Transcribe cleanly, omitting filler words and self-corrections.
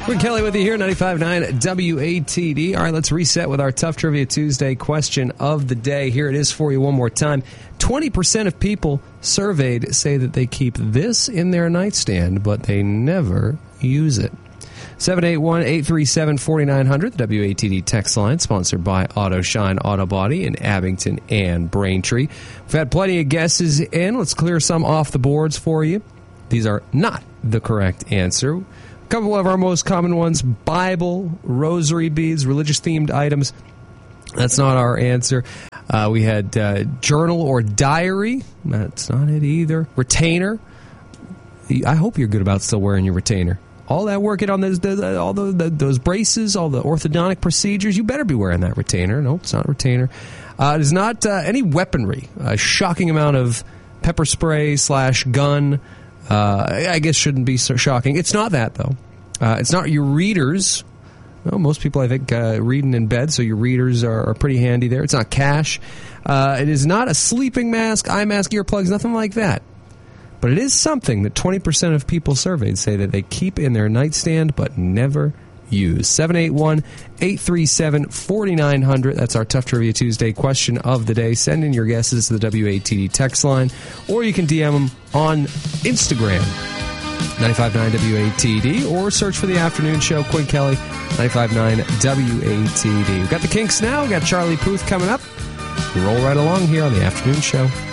We're Kelly with you here, 95.9 WATD. All right, let's reset with our Tough Trivia Tuesday question of the day. Here it is for you one more time. 20% of people surveyed say that they keep this in their nightstand, but they never use it. 781-837-4900, the WATD text line, sponsored by Auto Shine Auto Body in Abington and Braintree. We've had plenty of guesses in. Let's clear some off the boards for you. These are not the correct answer. A couple of our most common ones: Bible, rosary beads, religious-themed items. That's not our answer. We had journal or diary. That's not it either. Retainer. I hope you're good about still wearing your retainer. All that working on those braces, all the orthodontic procedures, you better be wearing that retainer. No, it's not a retainer. It is not any weaponry. A shocking amount of pepper spray / gun. I guess shouldn't be so shocking. It's not that, though. It's not your readers. Well, most people, I think, reading in bed, so your readers are pretty handy there. It's not cash. It is not a sleeping mask, eye mask, earplugs, nothing like that. But it is something that 20% of people surveyed say that they keep in their nightstand but never use. 781-837-4900. That's our Tough Trivia Tuesday question of the day. Send in your guesses to the WATD text line, or you can DM them on Instagram, 95.9 WATD, or search for the afternoon show, Quinn Kelly, 95.9 WATD. We've got the Kinks now. We've got Charlie Puth coming up. We roll right along here on the afternoon show.